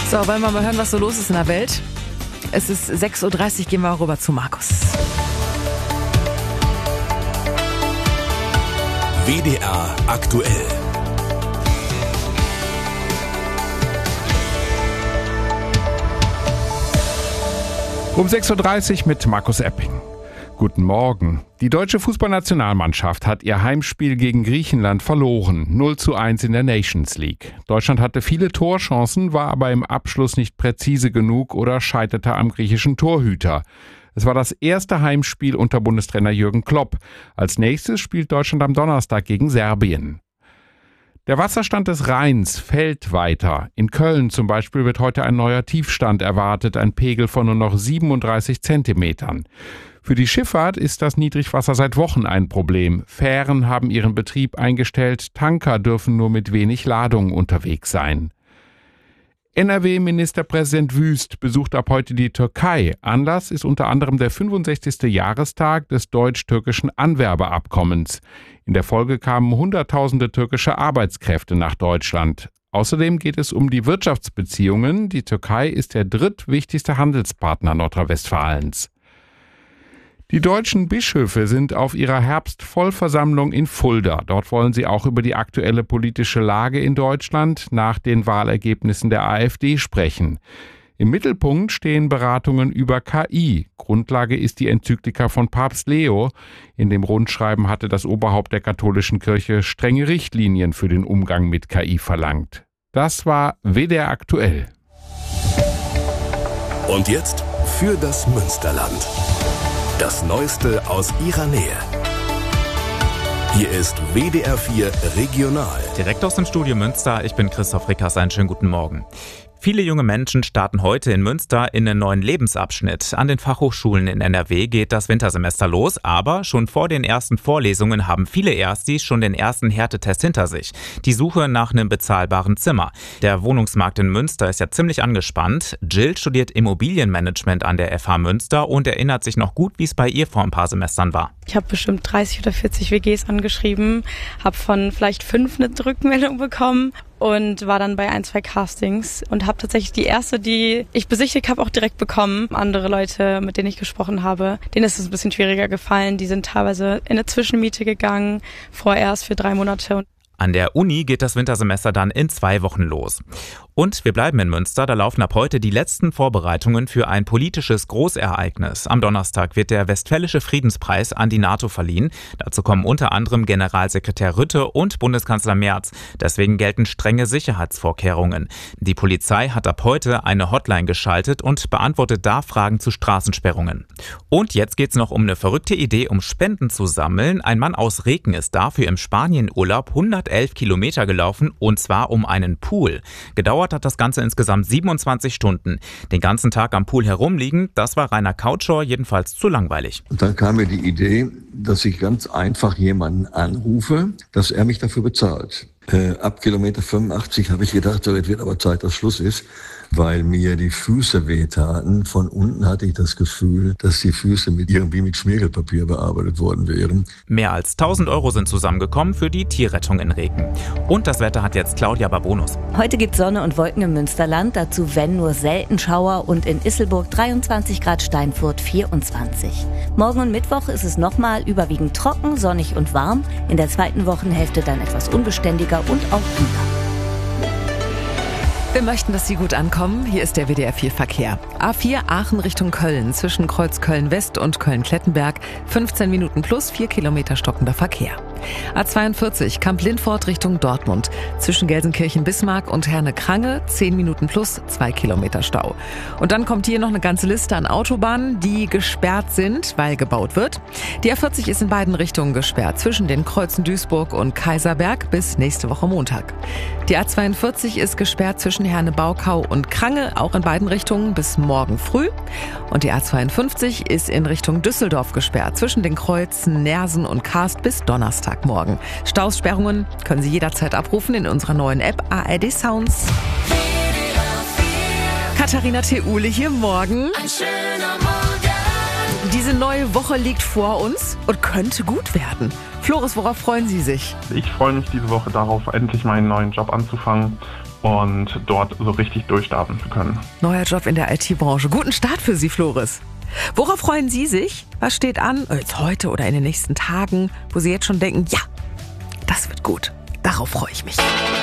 So, wollen wir mal hören, was so los ist in der Welt? Es ist 6.30 Uhr, gehen wir rüber zu Markus. WDR aktuell. Um 6.30 Uhr mit Markus Epping. Guten Morgen. Die deutsche Fußballnationalmannschaft hat ihr Heimspiel gegen Griechenland verloren. 0:1 in der Nations League. Deutschland hatte viele Torchancen, war aber im Abschluss nicht präzise genug oder scheiterte am griechischen Torhüter. Es war das erste Heimspiel unter Bundestrainer Jürgen Klopp. Als nächstes spielt Deutschland am Donnerstag gegen Serbien. Der Wasserstand des Rheins fällt weiter. In Köln zum Beispiel wird heute ein neuer Tiefstand erwartet, ein Pegel von nur noch 37 Zentimetern. Für die Schifffahrt ist das Niedrigwasser seit Wochen ein Problem. Fähren haben ihren Betrieb eingestellt, Tanker dürfen nur mit wenig Ladung unterwegs sein. NRW-Ministerpräsident Wüst besucht ab heute die Türkei. Anlass ist unter anderem der 65. Jahrestag des deutsch-türkischen Anwerbeabkommens. In der Folge kamen Hunderttausende türkische Arbeitskräfte nach Deutschland. Außerdem geht es um die Wirtschaftsbeziehungen. Die Türkei ist der drittwichtigste Handelspartner Nordrhein-Westfalens. Die deutschen Bischöfe sind auf ihrer Herbstvollversammlung in Fulda. Dort wollen sie auch über die aktuelle politische Lage in Deutschland nach den Wahlergebnissen der AfD sprechen. Im Mittelpunkt stehen Beratungen über KI. Grundlage ist die Enzyklika von Papst Leo. In dem Rundschreiben hatte das Oberhaupt der katholischen Kirche strenge Richtlinien für den Umgang mit KI verlangt. Das war WDR aktuell. Und jetzt für das Münsterland. Das Neueste aus ihrer Nähe. Hier ist WDR 4 Regional. Direkt aus dem Studio Münster, ich bin Christoph Rickers, einen schönen guten Morgen. Viele junge Menschen starten heute in Münster in einen neuen Lebensabschnitt. An den Fachhochschulen in NRW geht das Wintersemester los, aber schon vor den ersten Vorlesungen haben viele Erstis schon den ersten Härtetest hinter sich. Die Suche nach einem bezahlbaren Zimmer. Der Wohnungsmarkt in Münster ist ja ziemlich angespannt. Jill studiert Immobilienmanagement an der FH Münster und erinnert sich noch gut, wie es bei ihr vor ein paar Semestern war. Ich habe bestimmt 30 oder 40 WGs angeschrieben, habe von vielleicht 5 eine Rückmeldung bekommen und war dann bei 1, 2 Castings und habe tatsächlich die erste, die ich besichtigt habe, auch direkt bekommen. Andere Leute, mit denen ich gesprochen habe, denen ist es ein bisschen schwieriger gefallen. Die sind teilweise in eine Zwischenmiete gegangen, vorerst für 3 Monate. An der Uni geht das Wintersemester dann in 2 Wochen los. Und wir bleiben in Münster, da laufen ab heute die letzten Vorbereitungen für ein politisches Großereignis. Am Donnerstag wird der Westfälische Friedenspreis an die NATO verliehen. Dazu kommen unter anderem Generalsekretär Rutte und Bundeskanzler Merz. Deswegen gelten strenge Sicherheitsvorkehrungen. Die Polizei hat ab heute eine Hotline geschaltet und beantwortet da Fragen zu Straßensperrungen. Und jetzt geht's noch um eine verrückte Idee, um Spenden zu sammeln. Ein Mann aus Reken ist dafür im Spanienurlaub 111 Kilometer gelaufen, und zwar um einen Pool. Gedauert hat das Ganze insgesamt 27 Stunden. Den ganzen Tag am Pool herumliegen, das war Rainer Kautschor jedenfalls zu langweilig. Und dann kam mir die Idee, dass ich ganz einfach jemanden anrufe, dass er mich dafür bezahlt. Ab Kilometer 85 habe ich gedacht, so, jetzt wird aber Zeit, dass Schluss ist, weil mir die Füße wehtaten. Von unten hatte ich das Gefühl, dass die Füße irgendwie mit Schmirgelpapier bearbeitet worden wären. Mehr als 1.000 € sind zusammengekommen für die Tierrettung in Reken. Und das Wetter hat jetzt Claudia Babonus. Heute gibt es Sonne und Wolken im Münsterland, dazu wenn nur selten Schauer und in Isselburg 23 Grad, Steinfurt 24. Morgen und Mittwoch ist es nochmal überwiegend trocken, sonnig und warm. In der zweiten Wochenhälfte dann etwas unbeständiger und auch kühler. Wir möchten, dass Sie gut ankommen. Hier ist der WDR 4 Verkehr. A4 Aachen Richtung Köln, zwischen Kreuz Köln-West und Köln-Klettenberg. 15 Minuten plus 4 Kilometer stockender Verkehr. A42 Kamp-Lindfort Richtung Dortmund. Zwischen Gelsenkirchen-Bismarck und Herne-Krange 10 Minuten plus 2 Kilometer Stau. Und dann kommt hier noch eine ganze Liste an Autobahnen, die gesperrt sind, weil gebaut wird. Die A40 ist in beiden Richtungen gesperrt, zwischen den Kreuzen Duisburg und Kaiserberg bis nächste Woche Montag. Die A42 ist gesperrt zwischen Herne-Baukau und Krange, auch in beiden Richtungen bis morgen früh. Und die A52 ist in Richtung Düsseldorf gesperrt, zwischen den Kreuzen Nersen und Karst bis Donnerstagmorgen. Staussperrungen können Sie jederzeit abrufen in unserer neuen App ARD Sounds. Katharina Theule hier morgen. Ein schöner Morgen. Diese neue Woche liegt vor uns und könnte gut werden. Floris, worauf freuen Sie sich? Ich freue mich diese Woche darauf, endlich meinen neuen Job anzufangen und dort so richtig durchstarten zu können. Neuer Job in der IT-Branche. Guten Start für Sie, Floris. Worauf freuen Sie sich? Was steht an? Jetzt heute oder in den nächsten Tagen, wo Sie jetzt schon denken, ja, das wird gut. Darauf freue ich mich.